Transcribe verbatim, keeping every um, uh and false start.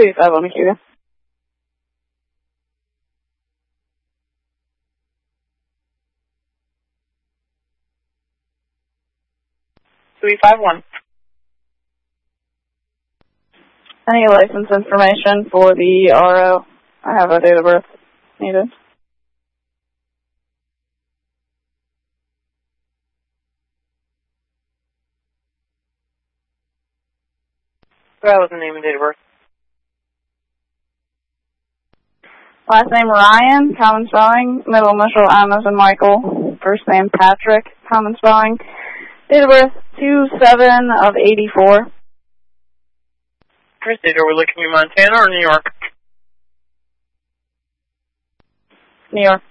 eighty-five on the queue. three five one. Any license information for the R O? I have a date of birth needed. That was the name and date of birth. Last name Ryan, common spelling. Middle initial M as in Michael. First name Patrick, common spelling. Date of birth two seven of eighty-four. First date, are we looking in Montana or New York? New York.